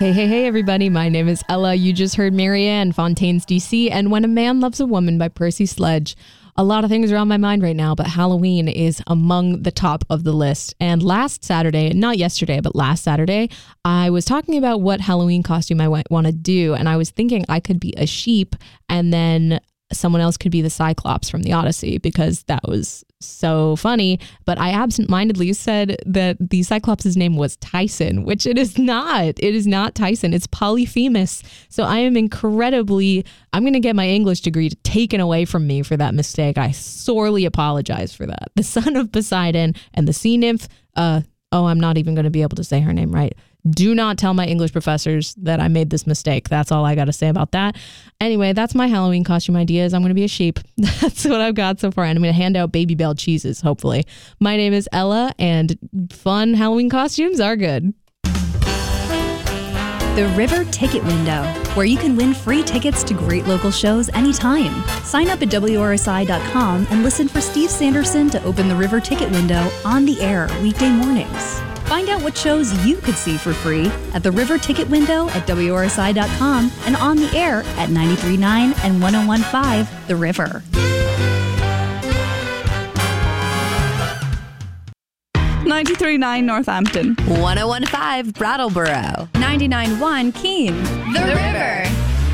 Hey, everybody. My name is Ella. You just heard Marianne Fontaine's DC and When a Man Loves a Woman by Percy Sledge. A lot of things are on my mind right now, but Halloween is among the top of the list. And last Saturday, not yesterday, but last Saturday, I was talking about what Halloween costume I want to do. And I was thinking I could be a sheep and then someone else could be the Cyclops from the Odyssey because that was so funny. But I absentmindedly said that the Cyclops' name was Tyson, which it is not. It is not Tyson. It's Polyphemus. So I am I'm going to get my English degree taken away from me for that mistake. I sorely apologize for that. The son of Poseidon and the sea nymph, I'm not even going to be able to say her name right. Do not tell my English professors that I made this mistake. That's all I got to say about that. Anyway, that's my Halloween costume ideas. I'm going to be a sheep. That's what I've got so far. And I'm going to hand out Baby Bell cheeses, hopefully. My name is Ella, and fun Halloween costumes are good. The River Ticket Window, where you can win free tickets to great local shows anytime. Sign up at WRSI.com and listen for Steve Sanderson to open the River Ticket Window on the air weekday mornings. Find out what shows you could see for free at the River Ticket Window at WRSI.com and on the air at 93.9 and 101.5 The River. 93.9 Northampton. 101.5 Brattleboro. 99.1 Keene. The River.